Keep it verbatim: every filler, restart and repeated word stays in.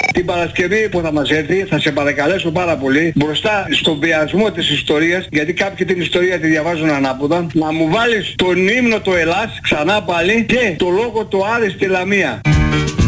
την Παρασκευή που θα μας έρθει, θα σε παρακαλέσω πάρα πολύ, μπροστά στον βιασμό της ιστορίας, γιατί κάποιοι την ιστορία τη διαβάζουν ανάποδα, να μου βάλεις τον ύμνο το Ελλάς ξανά πάλι και το λόγο το Άρη στη Λαμία.